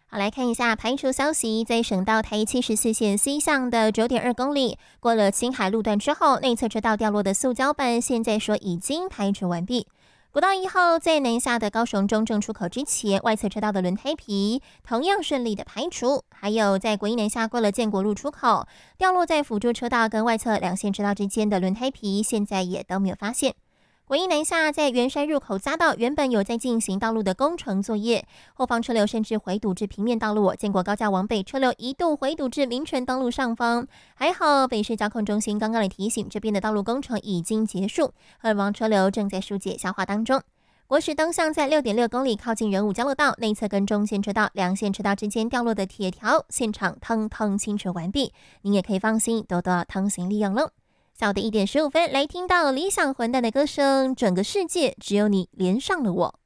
好，来看一下排除消息，在省道台74线西向的9.2公里，过了青海路段之后，内侧车道掉落的塑胶板，现在说已经排除完毕。国道1号在南下的高雄中正出口之前，外侧车道的轮胎皮同样顺利的排除。还有在国一南下过了建国路出口，掉落在辅助车道跟外侧两线车道之间的轮胎皮，现在也都没有发现。国一南下在圆山入口匝道原本有在进行道路的工程作业，后方车流甚至回堵至平面道路，建国高架往北车流一度回堵至民权东路上方。还好北市交控中心刚刚的提醒，这边的道路工程已经结束，荷王车流正在疏解消化当中。国史东向在6.6公里靠近仁武交流道内侧跟中线车道两线车道之间掉落的铁条，现场通通清除完毕，您也可以放心多多通行利用喽。下午的1点15分，来听到理想混蛋的歌声，整个世界只有你连上了我。